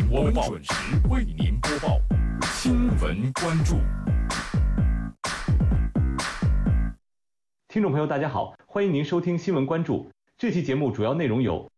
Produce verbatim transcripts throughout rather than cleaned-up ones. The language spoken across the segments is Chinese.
我们准时为您播报新闻关注。 听众朋友，大家好，欢迎您收听新闻关注。这期节目主要内容有：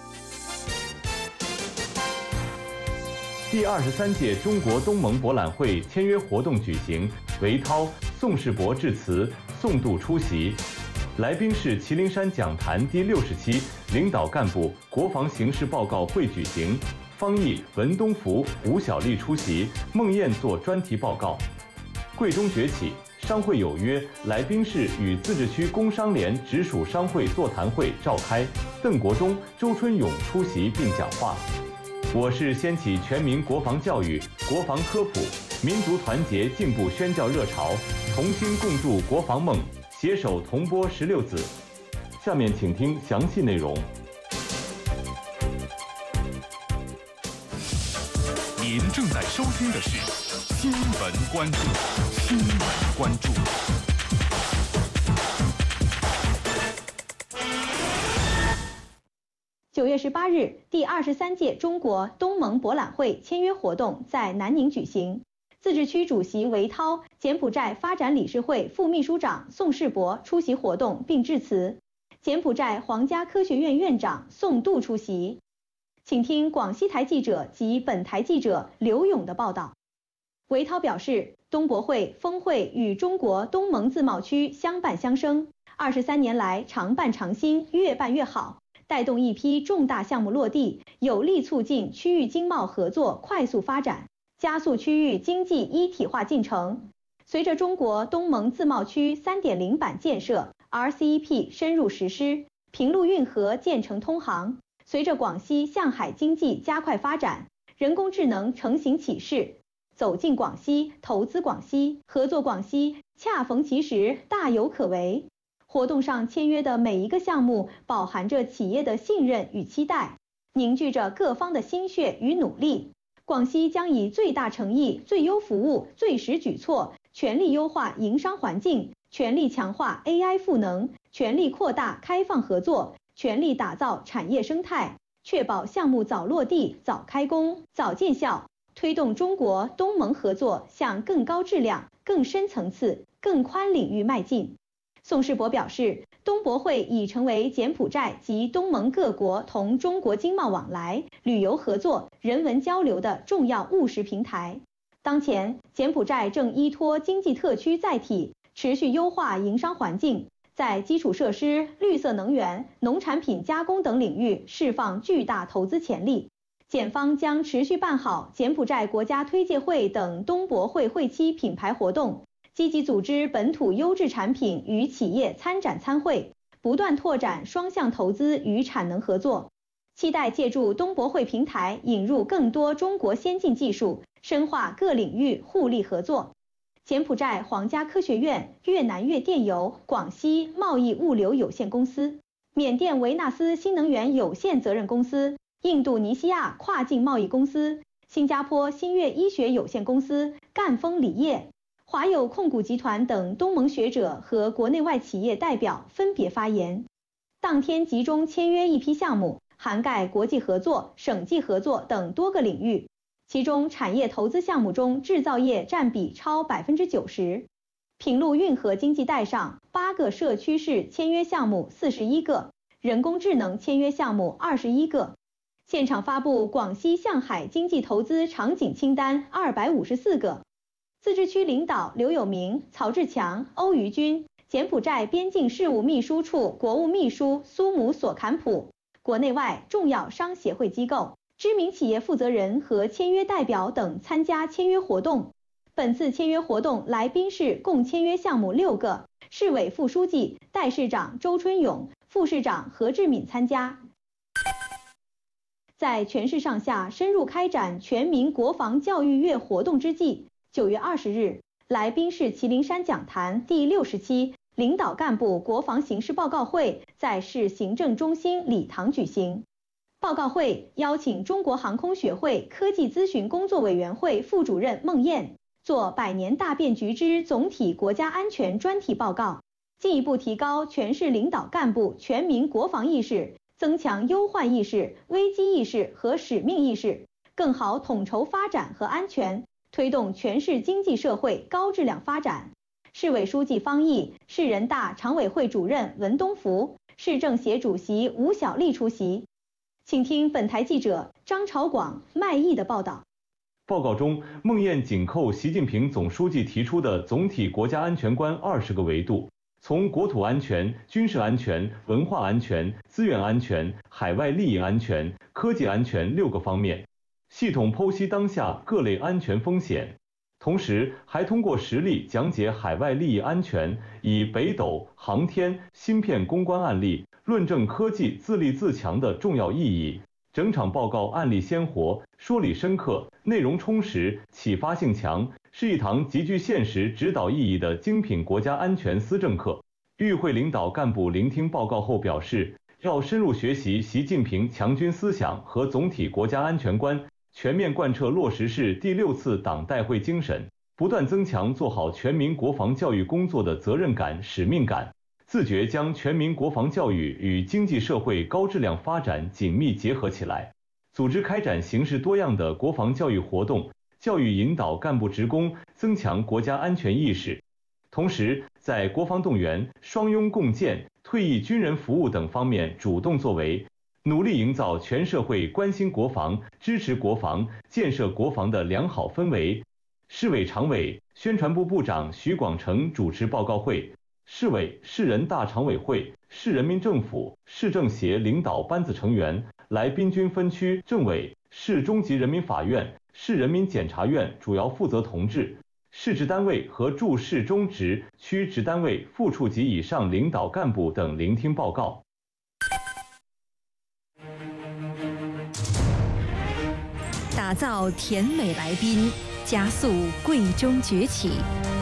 第二十三届中国东盟博览会签约活动举行，韦涛、宋世博致辞，宋度出席。来宾是祁灵山讲坛第六十期领导干部国防形势报告会举行，方毅、文东福、吴小莉出席，孟燕做专题报告。贵中崛起，商会有约，来宾是与自治区工商联直属商会座谈会召开，邓国忠、周春勇出席并讲话。我是掀起全民国防教育、国防科普、民族团结进步宣教热潮，同心共筑国防梦，携手同播十六子。下面请听详细内容。 您正在收听的是新闻关注，新闻关注。 九月十八日，第二十三届中国东盟博览会签约活动在南宁举行。自治区主席韦涛、柬埔寨发展理事会副秘书长宋世博出席活动并致辞，柬埔寨皇家科学院院长宋度出席。请听广西台记者及本台记者刘勇的报道。韦涛表示，东博会峰会与中国东盟自贸区相伴相生，二十三年来常办常新，越办越好，带动一批重大项目落地，有力促进区域经贸合作快速发展，加速区域经济一体化进程。随着中国东盟自贸区 三点零 版建设 R C E P 深入实施，平陆运河建成通航，随着广西向海经济加快发展，人工智能成型起势，走进广西，投资广西，合作广西，恰逢其时，大有可为。活动上签约的每一个项目饱含着企业的信任与期待，凝聚着各方的心血与努力。广西将以最大诚意、最优服务、最实举措，全力优化营商环境，全力强化 A I 赋能，全力扩大开放合作，全力打造产业生态，确保项目早落地、早开工、早见效，推动中国东盟合作向更高质量、更深层次、更宽领域迈进。宋世博表示，东博会已成为柬埔寨及东盟各国同中国经贸往来、旅游合作、人文交流的重要务实平台。当前，柬埔寨正依托经济特区载体，持续优化营商环境，在基础设施、绿色能源、农产品加工等领域释放巨大投资潜力。检方将持续办好柬埔寨国家推介会等东博会会期品牌活动，积极组织本土优质产品与企业参展参会，不断拓展双向投资与产能合作。期待借助东博会平台引入更多中国先进技术，深化各领域互利合作。柬埔寨皇家科学院、越南越电邮广西贸易物流有限公司、缅甸维纳斯新能源有限责任公司、印度尼西亚跨境贸易公司、新加坡新月医学有限公司、赣锋锂业、华友控股集团等东盟学者和国内外企业代表分别发言。当天集中签约一批项目，涵盖国际合作、省际合作等多个领域，其中产业投资项目中制造业占比超 百分之九十。 平陆运河经济带上八个社区市签约项目四十一个，人工智能签约项目二十一个。现场发布广西向海经济投资场景清单二百五十四个。自治区领导刘有明、曹志强、欧瑜军，柬埔寨边境事务秘书处国务秘书苏姆索坎普，国内外重要商协会机构、知名企业负责人和签约代表等参加签约活动。本次签约活动来宾市共签约项目六个，市委副书记、代市长周春勇、副市长何志敏参加。在全市上下深入开展全民国防教育月活动之际，九月二十日，来宾市祁灵山讲坛第六十期领导干部国防形势报告会在市行政中心礼堂举行。报告会邀请中国航空学会科技咨询工作委员会副主任孟燕做百年大变局之总体国家安全专题报告，进一步提高全市领导干部全民国防意识，增强忧患意识、危机意识和使命意识， 更好统筹发展和安全，推动全市经济社会高质量发展。市委书记方毅、市人大常委会主任文东福、市政协主席吴小丽出席。请听本台记者张朝广、麦毅的报道。 报告中，孟燕紧扣习近平总书记提出的总体国家安全观二十个维度，从国土安全、军事安全、文化安全、资源安全、海外利益安全、科技安全六个方面，系统剖析当下各类安全风险。同时，还通过实例讲解海外利益安全，以北斗、航天、芯片攻关案例，论证科技自立自强的重要意义。整场报告案例鲜活，说理深刻，内容充实，启发性强，是一堂极具现实指导意义的精品国家安全思政课。与会领导干部聆听报告后表示，要深入学习习近平强军思想和总体国家安全观，全面贯彻落实市第六次党代会精神，不断增强做好全民国防教育工作的责任感、使命感，自觉将全民国防教育与经济社会高质量发展紧密结合起来，组织开展形式多样的国防教育活动，教育引导干部职工增强国家安全意识。同时，在国防动员、双拥共建、退役军人服务等方面主动作为，努力营造全社会关心国防、支持国防、建设国防的良好氛围。市委常委、宣传部部长徐广成主持报告会，市委、市人大常委会、市人民政府、市政协领导班子成员、来宾军分区政委、市中级人民法院、市人民检察院主要负责同志、市直单位和驻市中直、区直单位副处级以上领导干部等聆听报告。 打造甜美来宾，加速贵中崛起。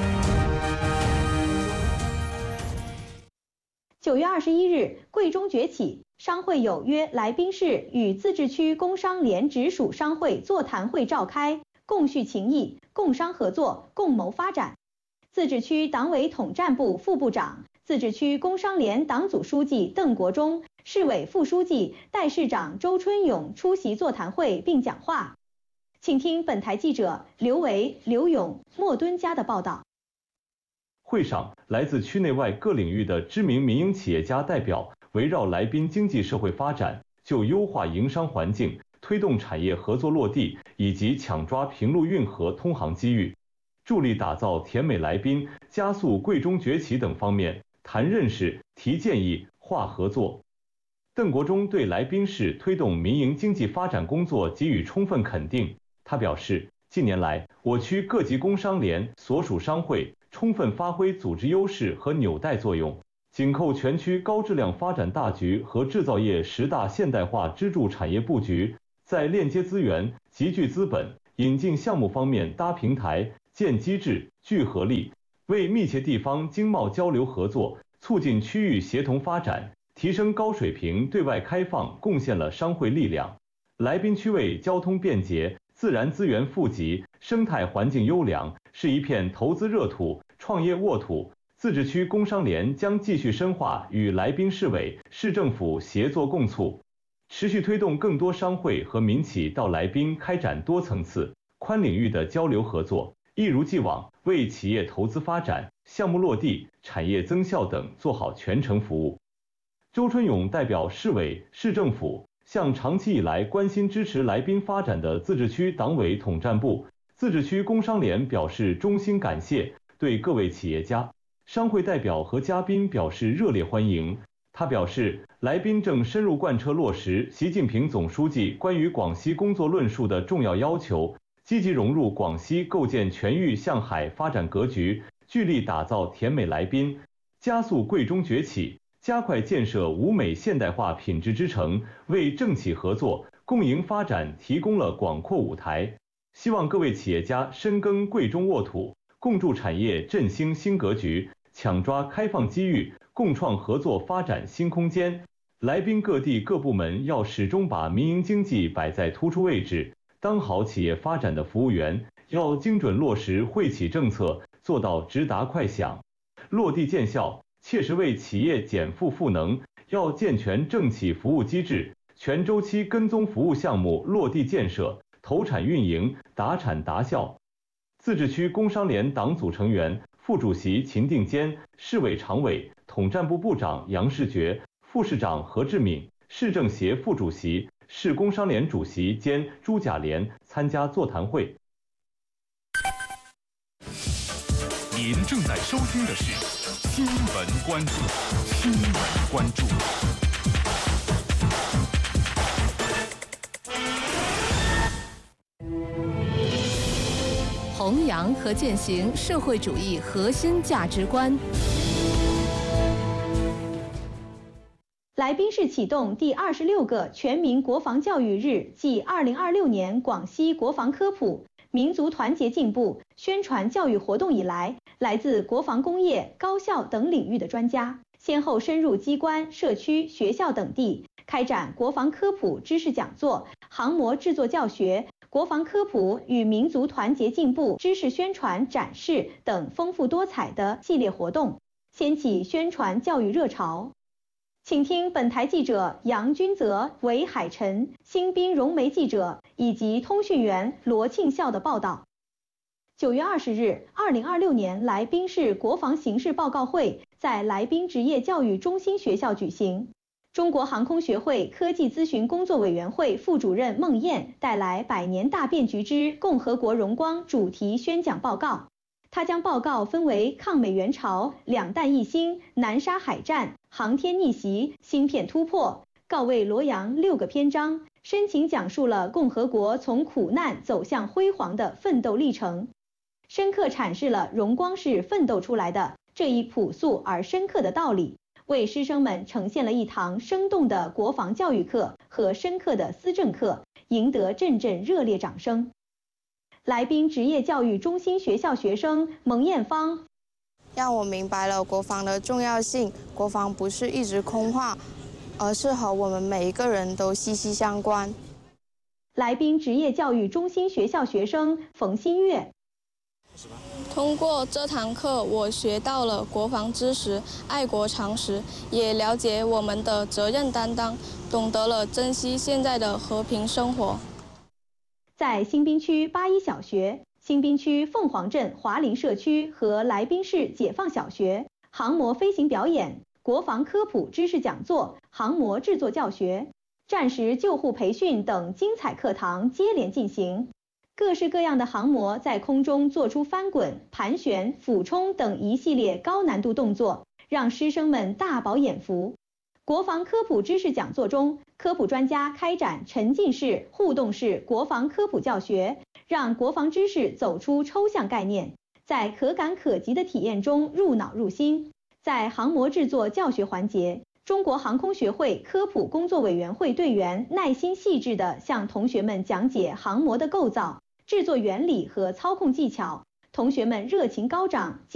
九月二十一日，贵中崛起商会有约来宾市与自治区工商联直属商会座谈会召开，共叙情谊，共商合作，共谋发展。自治区党委统战部副部长、自治区工商联党组书记邓国忠、市委副书记、代市长周春勇出席座谈会并讲话。请听本台记者刘维、刘勇、莫敦佳的报道。 会上，来自区内外各领域的知名民营企业家代表围绕来宾经济社会发展，就优化营商环境、推动产业合作落地以及抢抓平陆运河通航机遇，助力打造甜美来宾、加速贵中崛起等方面谈认识、提建议、话合作。邓国忠对来宾市推动民营经济发展工作给予充分肯定。他表示，近年来，我区各级工商联所属商会充分发挥组织优势和纽带作用，紧扣全区高质量发展大局和制造业十大现代化支柱产业布局，在链接资源、集聚资本、引进项目方面搭平台、建机制、聚合力，为密切地方经贸交流合作、促进区域协同发展、提升高水平对外开放贡献了商会力量。来宾区位交通便捷，自然资源富集，生态环境优良，是一片投资热土、创业沃土。自治区工商联将继续深化与来宾市委、市政府协作共促，持续推动更多商会和民企到来宾开展多层次、宽领域的交流合作，一如既往为企业投资发展、项目落地、产业增效等做好全程服务。周春勇代表市委、市政府向长期以来关心支持来宾发展的自治区党委统战部、自治区工商联表示衷心感谢，对各位企业家、商会代表和嘉宾表示热烈欢迎。他表示，来宾正深入贯彻落实习近平总书记关于广西工作论述的重要要求，积极融入广西构建全域向海发展格局，聚力打造甜美来宾，加速贵中崛起，加快建设吴美现代化品质之城，为政企合作、共赢发展提供了广阔舞台。希望各位企业家深耕贵中沃土，共筑产业振兴新格局，抢抓开放机遇，共创合作发展新空间。来宾各地各部门要始终把民营经济摆在突出位置，当好企业发展的服务员，要精准落实惠企政策，做到直达快响，落地见效，切实为企业减负赋能。要健全政企服务机制，全周期跟踪服务项目落地建设， 投产运营，达产达效。自治区工商联党组成员、副主席秦定坚、市委常委、统战部部长杨世觉、副市长何志敏、市政协副主席、市工商联主席兼朱甲连参加座谈会。 您正在收听的是新闻关注，新闻关注。 弘扬和践行社会主义核心价值观。 来宾市启动第二十六个全民国防教育日暨二零二六年广西国防科普、民族团结进步宣传教育活动以来，来自国防工业、高校等领域的专家，先后深入机关、社区、学校等地，开展国防科普知识讲座、航模制作教学、国防科普与民族团结进步知识宣传展示等丰富多彩的系列活动，掀起宣传教育热潮。请听本台记者杨君泽、韦海晨、新兵荣媒记者以及通讯员罗庆孝的报道。九月二十日，二零二六年来宾市国防形势报告会在来宾职业教育中心学校举行。中国航空学会科技咨询工作委员会副主任孟燕带来《百年大变局之共和国荣光》主题宣讲报告。他将报告分为抗美援朝、两弹一星、南沙海战、航天逆袭、芯片突破、告慰罗阳六个篇章，深情讲述了共和国从苦难走向辉煌的奋斗历程，深刻阐释了荣光是奋斗出来的这一朴素而深刻的道理，为师生们呈现了一堂生动的国防教育课和深刻的思政课，赢得阵阵热烈掌声。来宾职业教育中心学校学生蒙艳芳， 让我明白了国防的重要性。国防不是一直空话，而是和我们每一个人都息息相关。 来宾职业教育中心学校学生冯新月， 通过这堂课，我学到了国防知识、爱国常识，也了解我们的责任担当，懂得了珍惜现在的和平生活。 在新宾区八一小学、新宾区凤凰镇华林社区和来宾市解放小学，航模飞行表演、国防科普知识讲座、航模制作教学、战时救护培训等精彩课堂接连进行。各式各样的航模在空中做出翻滚、盘旋、俯冲等一系列高难度动作，让师生们大饱眼福。国防科普知识讲座中，科普专家开展沉浸式、互动式国防科普教学，让国防知识走出抽象概念，在可感可及的体验中入脑入心。在航模制作教学环节，中国航空学会科普工作委员会队员耐心细致地向同学们讲解航模的构造、制作原理和操控技巧，同学们热情高涨。